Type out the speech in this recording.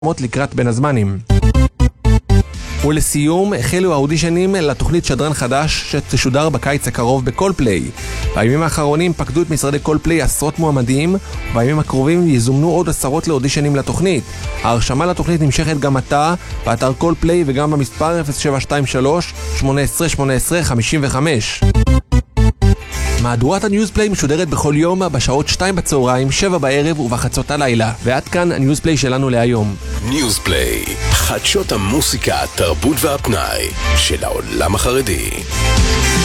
לקראת בין הזמנים. ולסיום, החלו האודישנים לתוכנית שדרן חדש שתשודר בקיץ הקרוב בקולפליי. בימים האחרונים פקדו את משרדי קולפליי עשרות מועמדים, ובימים הקרובים יזומנו עוד עשרות לאודישנים לתוכנית. ההרשמה לתוכנית נמשכת גם עתה, באתר קולפליי וגם במספר 0723-181855. מהדורת הניוזפליי משודרת בכל יום בשעות 2 בצהריים, 7 בערב ובחצות הלילה. ועד כאן הניוזפליי שלנו להיום. ניוזפליי, חדשות המוסיקה, התרבות והפנאי של העולם החרדי.